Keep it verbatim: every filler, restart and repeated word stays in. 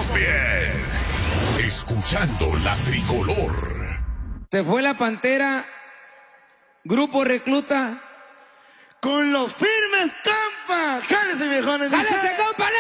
Escuchamos bien. Escuchando la tricolor. Se fue la Pantera, Grupo Recluta. Con los firmes, compa. Jálese, viejones. ¡Jálese, compa!